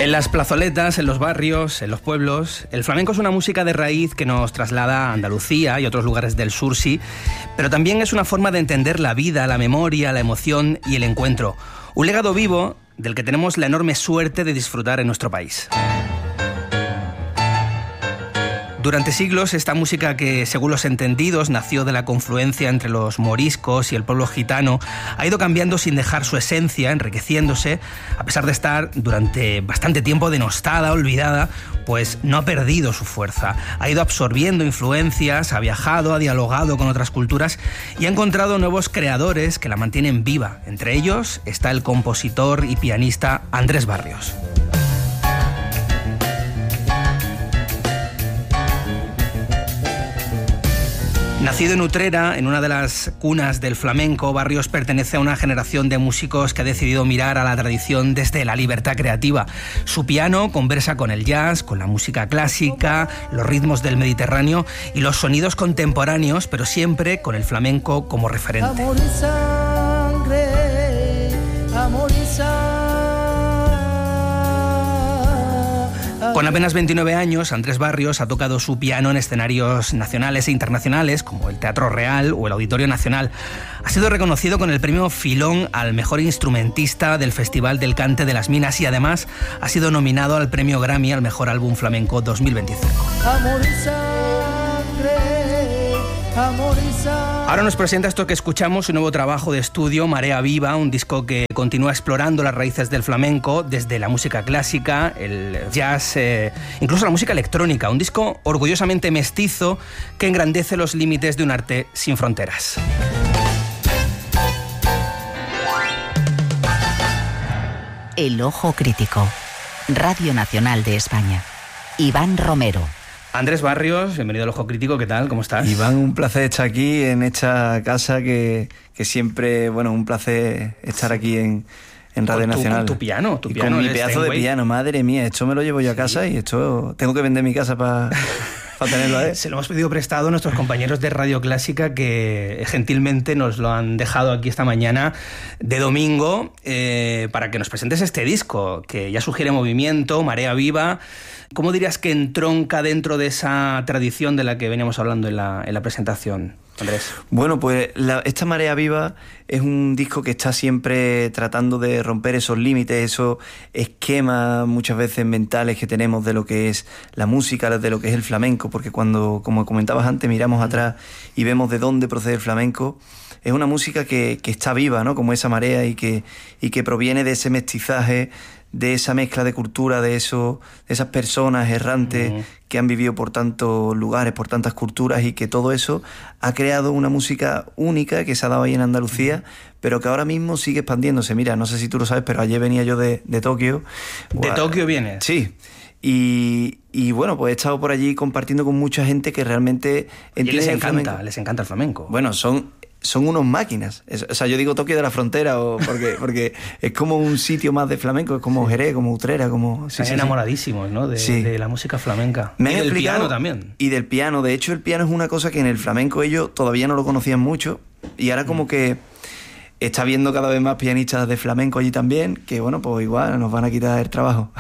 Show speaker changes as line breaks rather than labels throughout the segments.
En las plazoletas, en los barrios, en los pueblos, el flamenco es una música de raíz que nos traslada a Andalucía y otros lugares del sur, sí, pero también es una forma de entender la vida, la memoria, la emoción y el encuentro. Un legado vivo del que tenemos la enorme suerte de disfrutar en nuestro país. Durante siglos, esta música que, según los entendidos, nació de la confluencia entre los moriscos y el pueblo gitano, ha ido cambiando sin dejar su esencia, enriqueciéndose, a pesar de estar durante bastante tiempo denostada, olvidada, pues no ha perdido su fuerza. Ha ido absorbiendo influencias, ha viajado, ha dialogado con otras culturas y ha encontrado nuevos creadores que la mantienen viva. Entre ellos está el compositor y pianista Andrés Barrios. Nacido en Utrera, en una de las cunas del flamenco, Barrios pertenece a una generación de músicos que ha decidido mirar a la tradición desde la libertad creativa. Su piano conversa con el jazz, con la música clásica, los ritmos del Mediterráneo y los sonidos contemporáneos, pero siempre con el flamenco como referente.
Amor y sangre, amor y sangre.
Con apenas 29 años, Andrés Barrios ha tocado su piano en escenarios nacionales e internacionales, como el Teatro Real o el Auditorio Nacional. Ha sido reconocido con el premio Filón al mejor instrumentista del Festival del Cante de las Minas y además ha sido nominado al premio Grammy al mejor álbum flamenco 2025.
Amor y sangre, amor y sangre.
Ahora nos presenta esto que escuchamos, su nuevo trabajo de estudio, Marea Viva, un disco que continúa explorando las raíces del flamenco desde la música clásica, el jazz, incluso la música electrónica. Un disco orgullosamente mestizo que engrandece los límites de un arte sin fronteras.
El Ojo Crítico. Radio Nacional de España. Iván Romero.
Andrés Barrios, bienvenido al Ojo Crítico, ¿qué tal? ¿Cómo estás?
Iván, un placer estar aquí en esta casa que siempre, bueno, un placer estar aquí en Radio Nacional.
Con tu piano,
con mi pedazo de piano, madre mía, esto me lo llevo yo a casa y esto tengo que vender mi casa para tenerlo ahí.
Se lo hemos pedido prestado a nuestros compañeros de Radio Clásica que gentilmente nos lo han dejado aquí esta mañana de domingo para que nos presentes este disco que ya sugiere movimiento, Marea Viva. ¿Cómo dirías que entronca dentro de esa tradición de la que veníamos hablando en la presentación, Andrés?
Bueno, pues esta Marea Viva es un disco que está siempre tratando de romper esos límites, esos esquemas muchas veces mentales que tenemos de lo que es la música, de lo que es el flamenco, porque cuando, como comentabas antes, miramos atrás y vemos de dónde procede el flamenco, es una música que está viva, ¿no? Como esa marea y que proviene de ese mestizaje, de esa mezcla de cultura, de esas personas errantes que han vivido por tantos lugares, por tantas culturas, y que todo eso ha creado una música única que se ha dado ahí en Andalucía, pero que ahora mismo sigue expandiéndose. Mira, no sé si tú lo sabes, pero ayer venía yo de Tokio.
¿De Tokio vienes?
Sí. Y bueno, pues he estado por allí compartiendo con mucha gente que realmente entiende
les encanta el flamenco.
Bueno, son unos máquinas. O sea, yo digo Tokio de la frontera porque es como un sitio más de flamenco, es como Jerez, como Utrera, como...
Están enamoradísimos, ¿no? De la música flamenca.
Me han
del
explicado,
piano también.
Y del piano. De hecho, el piano es una cosa que en el flamenco ellos todavía no lo conocían mucho y ahora como que está viendo cada vez más pianistas de flamenco allí también, que bueno, pues igual nos van a quitar el trabajo.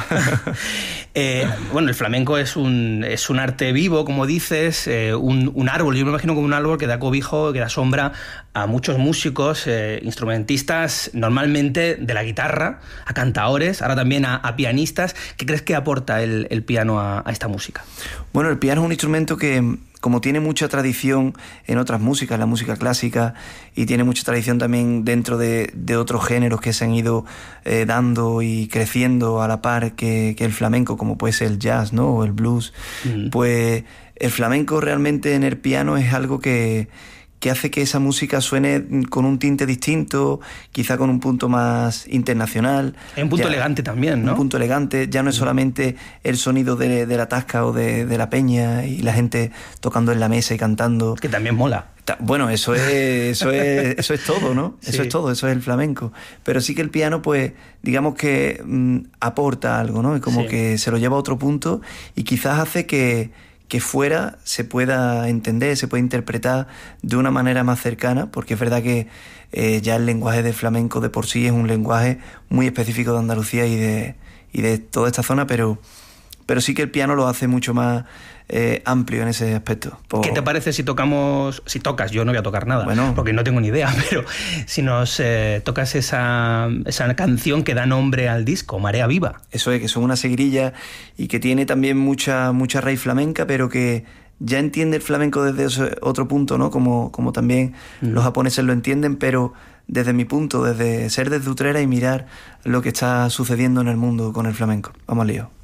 Bueno, el flamenco es un arte vivo, como dices, un árbol. Yo me imagino como un árbol que da cobijo, que da sombra a muchos músicos, instrumentistas, normalmente de la guitarra, a cantaores, ahora también a pianistas. ¿Qué crees que aporta el piano a esta música?
Bueno, el piano es un instrumento que, como tiene mucha tradición en otras músicas, la música clásica, y tiene mucha tradición también dentro de otros géneros que se han ido dando y creciendo a la par que el flamenco, como puede ser el jazz, ¿no? O el blues, pues el flamenco realmente en el piano es algo que hace que esa música suene con un tinte distinto, quizá con un punto más internacional.
Hay un punto elegante también, ¿no?
Un punto elegante, ya no es solamente el sonido de la tasca o de la peña y la gente tocando en la mesa y cantando.
Que también mola.
Bueno, eso es todo, ¿no? Sí. Eso es todo, eso es el flamenco. Pero sí que el piano, pues, digamos que aporta algo, ¿no? Y como que se lo lleva a otro punto y quizás hace que que fuera se pueda entender, se pueda interpretar de una manera más cercana, porque es verdad que ya el lenguaje de flamenco de por sí es un lenguaje muy específico de Andalucía y de toda esta zona, pero sí que el piano lo hace mucho más amplio en ese aspecto.
¿Qué te parece si tocas? Yo no voy a tocar nada, porque no tengo ni idea, pero si nos tocas esa canción que da nombre al disco, Marea Viva.
Eso es, que son una seguirilla y que tiene también mucha raíz flamenca, pero que ya entiende el flamenco desde ese otro punto, ¿no? Como también los japoneses lo entienden, pero desde mi punto, desde ser desde Utrera y mirar lo que está sucediendo en el mundo con el flamenco. Vamos al lío.